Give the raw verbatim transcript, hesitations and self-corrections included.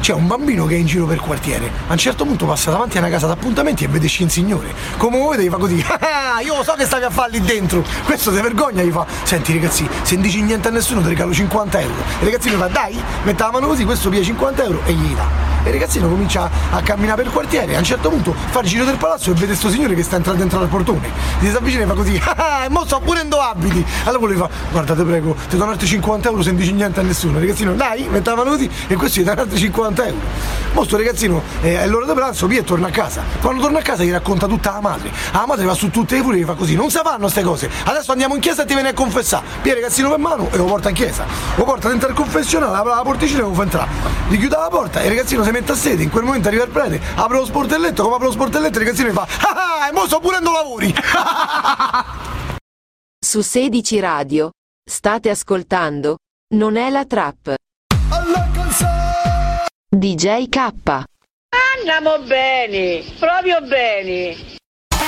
c'è un bambino che è in giro per quartiere, a un certo punto passa davanti a una casa d'appuntamenti e vede Scinsignore, come voi gli fa così, ah, io so che stavi a fare lì dentro, questo ti vergogna, gli fa, senti ragazzi, se non dici niente a nessuno ti regalo cinquanta euro, il ragazzino fa, dai, mette la mano così, questo piglia cinquanta euro e gli dà. E il ragazzino comincia a camminare per il quartiere, a un certo punto fa il giro del palazzo e vede sto signore che sta entrando dentro al portone, gli si avvicina e fa così, ah, e mo so pure in do abiti, allora gli fa, guarda te prego, ti do altri cinquanta euro se non dici niente a nessuno, il ragazzino, dai, mette la mano così e questo gli dà altri cinquanta euro. Mo sto ragazzino eh, è l'ora di pranzo, via e torna a casa, quando torna a casa gli racconta tutta la madre, la madre va su tutte le furie e gli fa così, non si fanno ste cose, adesso andiamo in chiesa e ti vieni a confessare, via il ragazzino per mano e lo porta in chiesa, lo porta dentro al confessionale, apre la porticina e lo fa entrare, gli chiude la porta e il ragazzino si mette a sedere, in quel momento arriva il prete, apre lo sportelletto, come apre lo sportelletto il ragazzino gli fa, ah, e mo sto pure andando lavori. Su sedici Radio state ascoltando Non è la trap. D J K. Andiamo bene, proprio bene.